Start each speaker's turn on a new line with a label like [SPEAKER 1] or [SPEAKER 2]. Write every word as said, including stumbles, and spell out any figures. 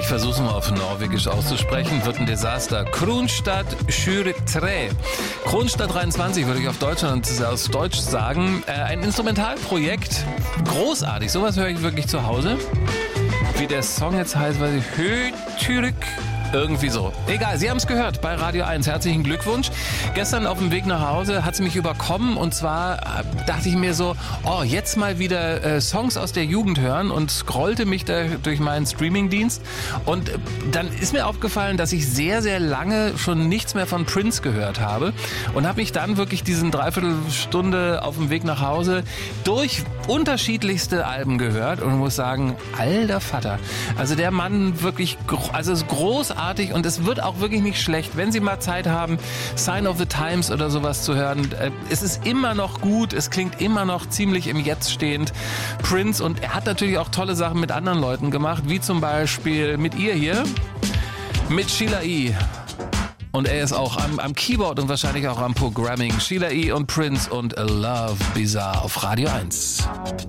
[SPEAKER 1] versuche es mal auf Norwegisch auszusprechen, wird ein Desaster. Kronstadt tjuetre. Kronstadt dreiundzwanzig würde ich auf Deutschland aus Deutsch sagen. Äh, ein Instrumentalprojekt. Großartig. Sowas höre ich wirklich zu Hause. Wie der Song jetzt heißt, weiß ich. Hötürk. Irgendwie so. Egal, Sie haben es gehört bei Radio eins. Herzlichen Glückwunsch. Gestern auf dem Weg nach Hause hat es mich überkommen und zwar dachte ich mir so, oh, jetzt mal wieder äh, Songs aus der Jugend hören und scrollte mich da durch meinen Streamingdienst und äh, dann ist mir aufgefallen, dass ich sehr, sehr lange schon nichts mehr von Prince gehört habe und habe mich dann wirklich diesen Dreiviertelstunde auf dem Weg nach Hause durch unterschiedlichste Alben gehört und muss sagen, alter Vater. Also der Mann wirklich, also ist großartig und es wird auch wirklich nicht schlecht, wenn Sie mal Zeit haben, Sign of the Times oder sowas zu hören. Es ist immer noch gut, es klingt immer noch ziemlich im Jetzt stehend. Prince, und er hat natürlich auch tolle Sachen mit anderen Leuten gemacht, wie zum Beispiel mit ihr hier, mit Sheila E. Und er ist auch am, am Keyboard und wahrscheinlich auch am Programming. Sheila E. und Prince und A Love Bizarre auf Radio eins.